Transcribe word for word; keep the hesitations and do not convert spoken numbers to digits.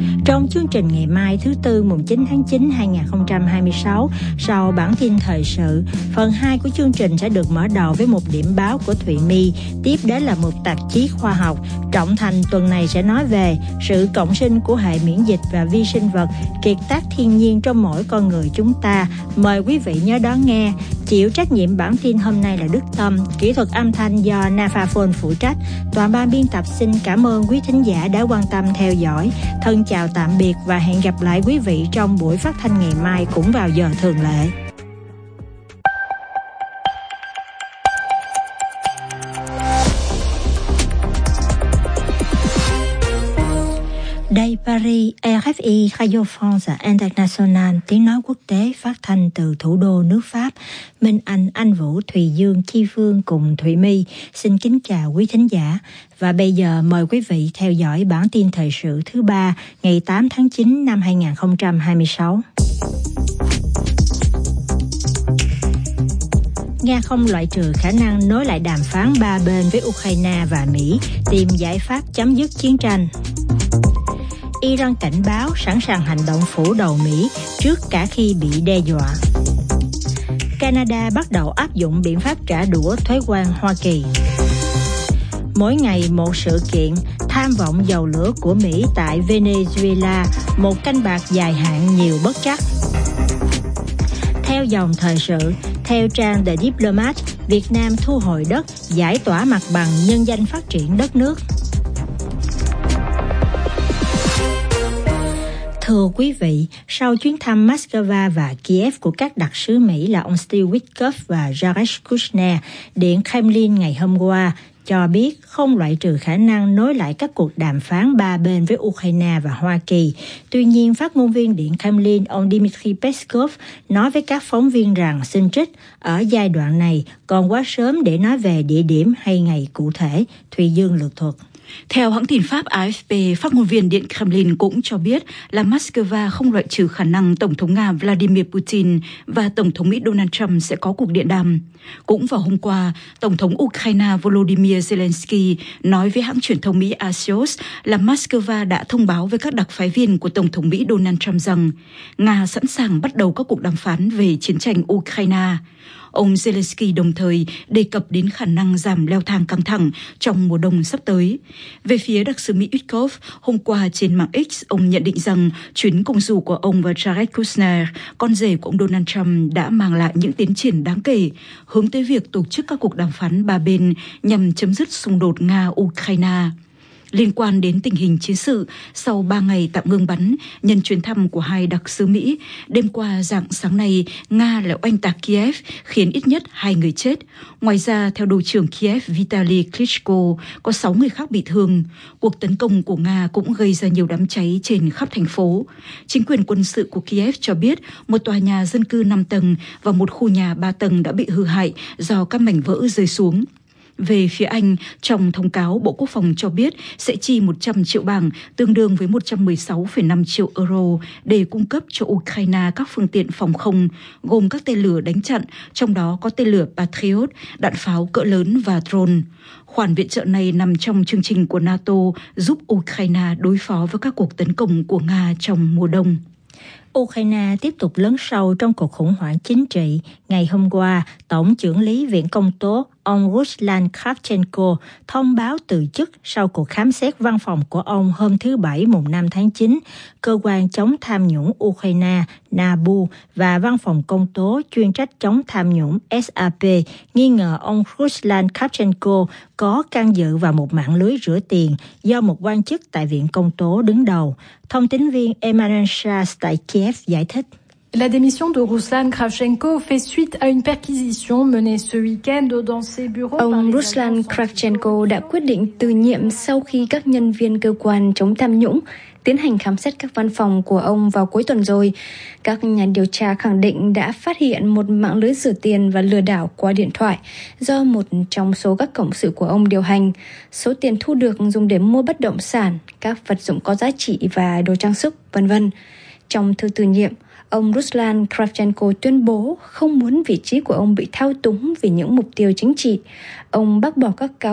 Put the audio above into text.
Trong chương trình ngày mai thứ Tư mùng chín tháng chín năm hai nghìn không trăm hai mươi sáu, sau bản tin thời sự, phần hai của chương trình sẽ được mở đầu với một điểm báo của Thụy My, tiếp đến là một tạp chí khoa học. Trọng Thành tuần này sẽ nói về sự cộng sinh của hệ miễn dịch và vi sinh vật, kiệt tác thiên nhiên trong mỗi con người chúng ta. Mời quý vị nhớ đón nghe. Chịu trách nhiệm bản tin hôm nay là Đức Tâm, kỹ thuật âm thanh do Nafaphone phụ trách. Toàn ban biên tập xin cảm ơn quý thính giả đã quan tâm theo dõi. Thân chào tạm biệt và hẹn gặp lại quý vị trong buổi phát thanh ngày mai cũng vào giờ thường lệ. Đây Paris, rờ ép i Radio France International, tiếng nói quốc tế phát thanh từ thủ đô nước Pháp. Minh Anh, Anh Vũ, Thùy Dương, Chi Phương cùng Thụy My xin kính chào quý thính giả. Và bây giờ mời quý vị theo dõi bản tin thời sự thứ ba ngày tám tháng chín năm hai nghìn không trăm hai mươi sáu. Nga không loại trừ khả năng nối lại đàm phán ba bên với Ukraine và Mỹ, tìm giải pháp chấm dứt chiến tranh. Iran cảnh báo sẵn sàng hành động phủ đầu Mỹ trước cả khi bị đe dọa. Canada bắt đầu áp dụng biện pháp trả đũa thuế quan Hoa Kỳ. Mỗi ngày một sự kiện, tham vọng dầu lửa của Mỹ tại Venezuela, một canh bạc dài hạn nhiều bất trắc. Theo dòng thời sự, theo trang The Diplomat, Việt Nam thu hồi đất, giải tỏa mặt bằng nhân danh phát triển đất nước. Thưa quý vị, sau chuyến thăm Moscow và Kiev của các đặc sứ Mỹ là ông Steve Witkoff và Jared Kushner, Điện Kremlin ngày hôm qua cho biết không loại trừ khả năng nối lại các cuộc đàm phán ba bên với Ukraine và Hoa Kỳ. Tuy nhiên, phát ngôn viên Điện Kremlin ông Dmitry Peskov nói với các phóng viên rằng xin trích ở giai đoạn này còn quá sớm để nói về địa điểm hay ngày cụ thể. Thùy Dương lược thuật. Theo hãng tin Pháp a ép pê, phát ngôn viên Điện Kremlin cũng cho biết là Moscow không loại trừ khả năng Tổng thống Nga Vladimir Putin và Tổng thống Mỹ Donald Trump sẽ có cuộc điện đàm. Cũng vào hôm qua, Tổng thống Ukraine Volodymyr Zelensky nói với hãng truyền thông Mỹ Axios là Moscow đã thông báo với các đặc phái viên của Tổng thống Mỹ Donald Trump rằng Nga sẵn sàng bắt đầu các cuộc đàm phán về chiến tranh Ukraine. Ông Zelensky đồng thời đề cập đến khả năng giảm leo thang căng thẳng trong mùa đông sắp tới. Về phía đặc sứ Mỹ Witkoff, hôm qua trên mạng X, ông nhận định rằng chuyến công du của ông và Jared Kushner, con rể của ông Donald Trump, đã mang lại những tiến triển đáng kể, hướng tới việc tổ chức các cuộc đàm phán ba bên nhằm chấm dứt xung đột Nga-Ukraine. Liên quan đến tình hình chiến sự, sau ba ngày tạm ngưng bắn nhân chuyến thăm của hai đặc sứ Mỹ, đêm qua rạng sáng nay, Nga lại oanh tạc Kiev, khiến ít nhất hai người chết. Ngoài ra, theo Đô trưởng Kiev Vitaly Klitschko, có sáu người khác bị thương. Cuộc tấn công của Nga cũng gây ra nhiều đám cháy trên khắp thành phố. Chính quyền quân sự của Kiev cho biết một tòa nhà dân cư năm tầng và một khu nhà ba tầng đã bị hư hại do các mảnh vỡ rơi xuống. Về phía Anh, trong thông cáo, Bộ Quốc phòng cho biết sẽ chi một trăm triệu bảng, tương đương với một trăm mười sáu phẩy năm triệu euro, để cung cấp cho Ukraine các phương tiện phòng không, gồm các tên lửa đánh chặn, trong đó có tên lửa Patriot, đạn pháo cỡ lớn và drone. Khoản viện trợ này nằm trong chương trình của NATO giúp Ukraine đối phó với các cuộc tấn công của Nga trong mùa đông. Ukraine tiếp tục lấn sâu trong cuộc khủng hoảng chính trị. Ngày hôm qua, Tổng chưởng lý Viện Công tố ông Ruslan Kravchenko thông báo từ chức sau cuộc khám xét văn phòng của ông hôm thứ Bảy mùng năm tháng chín. Cơ quan chống tham nhũng Ukraine NABU và văn phòng công tố chuyên trách chống tham nhũng ét a pê nghi ngờ ông Ruslan Kravchenko có can dự vào một mạng lưới rửa tiền do một quan chức tại Viện Công tố đứng đầu. Thông tín viên Emmanuel Schas tại Kiev giải thích. La démission de Ruslan Kravchenko fait suite à une perquisition menée ce week-end dans ses bureaux. Ông Ruslan Kravchenko đã quyết định từ nhiệm sau khi các nhân viên cơ quan chống tham nhũng tiến hành khám xét các văn phòng của ông vào cuối tuần rồi. Các nhà điều tra khẳng định đã phát hiện một mạng lưới rửa tiền và lừa đảo qua điện thoại do một trong số các cộng sự của ông điều hành. Số tiền thu được dùng để mua bất động sản, các vật dụng có giá trị và đồ trang sức, vân vân. Trong thư từ nhiệm, ông Ruslan Kravchenko tuyên bố không muốn vị trí của ông bị thao túng vì những mục tiêu chính trị. Ông bác bỏ các cáo